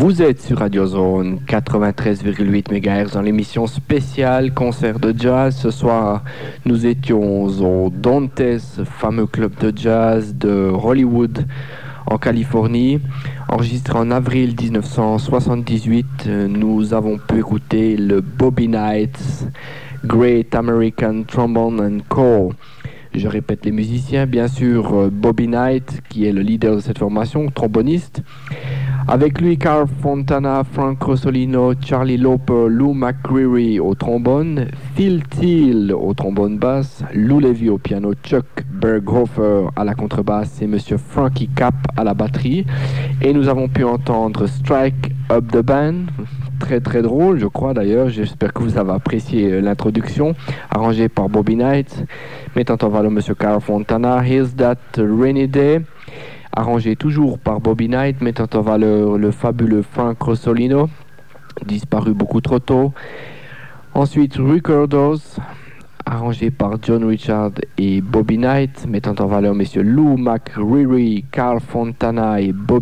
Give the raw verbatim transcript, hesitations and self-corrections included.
Vous êtes sur Radio Zone quatre-vingt-treize virgule huit mégahertz dans l'émission spéciale concert de jazz. Ce soir, nous étions au Dantes, fameux club de jazz de Hollywood en Californie. Enregistré en avril dix-neuf cent soixante-dix-huit, nous avons pu écouter le Bobby Knight Great American Trombone and Co. Je répète les musiciens, bien sûr, Bobby Knight, qui est le leader de cette formation, tromboniste. Avec lui, Carl Fontana, Frank Rosolino, Charlie Lauper, Lou McCreary au trombone, Phil Teal au trombone basse, Lou Levy au piano, Chuck Berghofer à la contrebasse et Monsieur Frankie Cap à la batterie. Et nous avons pu entendre Strike Up the Band, très très drôle, je crois d'ailleurs. J'espère que vous avez apprécié l'introduction, arrangée par Bobby Knight, mettant en valeur Monsieur Carl Fontana. Here's That Rainy Day, arrangé toujours par Bobby Knight, mettant en valeur le fabuleux Frank Rosolino, disparu beaucoup trop tôt. Ensuite, Recordos, arrangé par John Richard et Bobby Knight, mettant en valeur messieurs Lou McCreary, Carl Fontana et Bobby